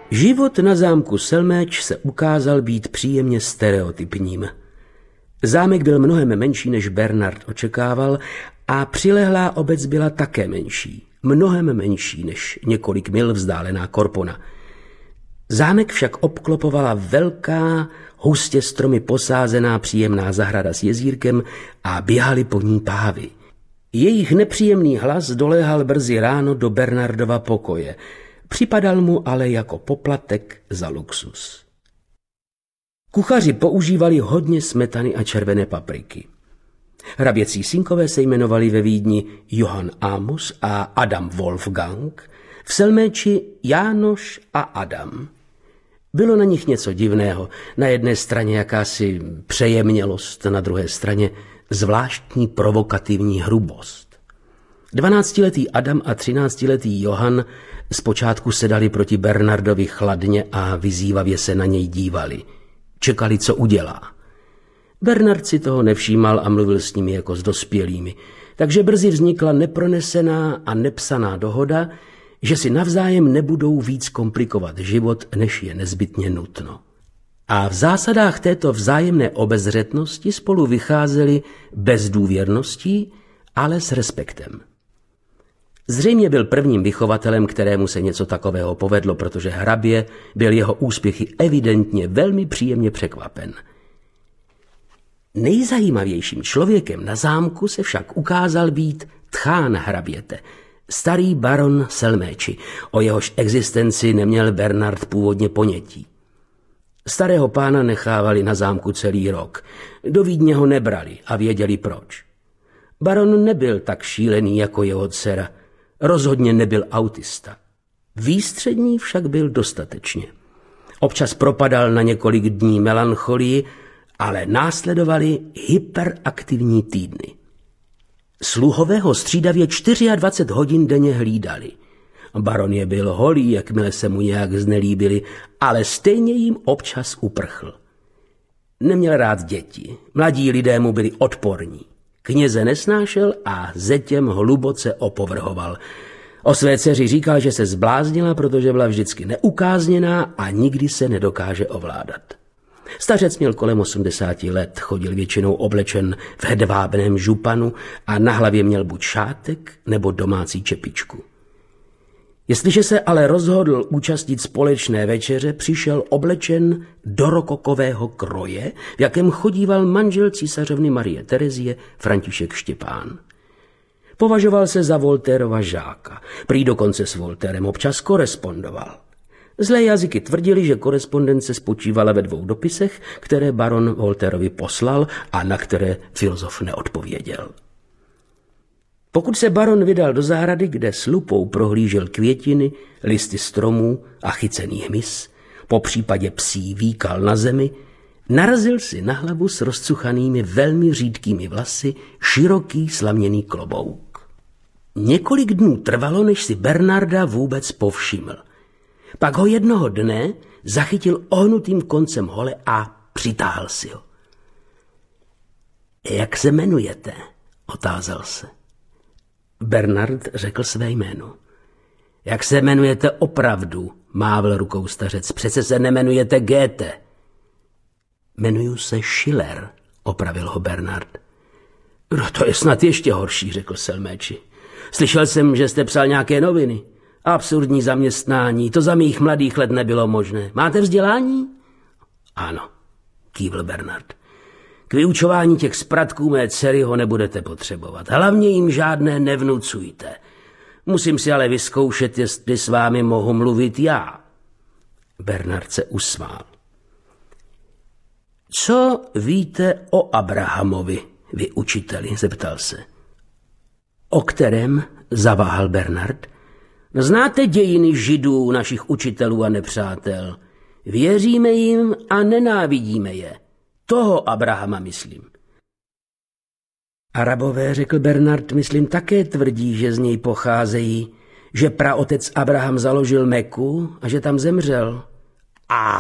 Život na zámku Selméč se ukázal být příjemně stereotypním. Zámek byl mnohem menší, než Bernard očekával, a přilehlá obec byla také menší, mnohem menší než několik mil vzdálená Korpona. Zámek však obklopovala velká, hustě stromy posázená příjemná zahrada s jezírkem a běhaly po ní pávy. Jejich nepříjemný hlas doléhal brzy ráno do Bernardova pokoje. Připadal mu ale jako poplatek za luxus. Kuchaři používali hodně smetany a červené papriky. Hraběcí synkové se jmenovali ve Vídni Johann Amos a Adam Wolfgang, v Selméči Jánoš a Adam. Bylo na nich něco divného, na jedné straně jakási přejemnělost, na druhé straně zvláštní provokativní hrubost. 12letý Adam a 13letý Johann zpočátku sedali proti Bernardovi chladně a vyzývavě se na něj dívali. Čekali, co udělá. Bernard si toho nevšímal a mluvil s nimi jako s dospělými, takže brzy vznikla nepronesená a nepsaná dohoda, že si navzájem nebudou víc komplikovat život, než je nezbytně nutno. A v zásadách této vzájemné obezřetnosti spolu vycházeli bez důvěrností, ale s respektem. Zřejmě byl prvním vychovatelem, kterému se něco takového povedlo, protože hrabě byl jeho úspěchy evidentně velmi příjemně překvapen. Nejzajímavějším člověkem na zámku se však ukázal být tchán hraběte, starý baron Selméči, o jehož existenci neměl Bernard původně ponětí. Starého pána nechávali na zámku celý rok, do Vídně ho nebrali a věděli proč. Baron nebyl tak šílený jako jeho dcera, rozhodně nebyl autista. Výstřední však byl dostatečně. Občas propadal na několik dní melancholii, ale následovaly hyperaktivní týdny. Sluhové ho střídavě 24 hodin denně hlídali. Baron je byl holý, jakmile se mu nějak znelíbili, ale stejně jim občas uprchl. Neměl rád děti, mladí lidé mu byli odporní. Kněze nesnášel a zetěm hluboce opovrhoval. O své dceři říkal, že se zbláznila, protože byla vždycky neukázněná a nikdy se nedokáže ovládat. Stařec měl kolem 80 let, chodil většinou oblečen v hedvábném županu a na hlavě měl buď šátek nebo domácí čepičku. Jestliže se ale rozhodl účastnit společné večeře, přišel oblečen do rokokového kroje, v jakém chodíval manžel císařovny Marie Terezie František Štěpán. Považoval se za Voltairova žáka, prý dokonce s Voltairem občas korespondoval. Zlé jazyky tvrdili, že korespondence spočívala ve 2 dopisech, které baron Voltairovi poslal a na které filozof neodpověděl. Pokud se baron vydal do zahrady, kde s lupou prohlížel květiny, listy stromů a chycený hmyz, po případě psí výkal na zemi, narazil si na hlavu s rozcuchanými velmi řídkými vlasy široký slaměný klobouk. Několik dnů trvalo, než si Bernarda vůbec povšiml. Pak ho jednoho dne zachytil ohnutým koncem hole a přitáhl si ho. Jak se jmenujete? Otázal se. Bernard řekl své jméno. Jak se jmenujete opravdu? Mávl rukou stařec. Přece se nemenujete Goethe. Jmenuju se Schiller, opravil ho Bernard. No to je snad ještě horší, řekl Selméči. Slyšel jsem, že jste psal nějaké noviny. Absurdní zaměstnání, to za mých mladých let nebylo možné. Máte vzdělání? Ano, kývl Bernard. K vyučování těch spratků mé dcery ho nebudete potřebovat. Hlavně jim žádné nevnucujte. Musím si ale vyzkoušet, jestli s vámi mohu mluvit já. Bernard se usmál. Co víte o Abrahamovi, vy učiteli? Zeptal se. O kterém? Zaváhal Bernard. Znáte dějiny Židů, našich učitelů a nepřátel. Věříme jim a nenávidíme je. Toho Abrahama myslím. Arabové, řekl Bernard, myslím, také tvrdí, že z něj pocházejí, že praotec Abraham založil Meku a že tam zemřel. A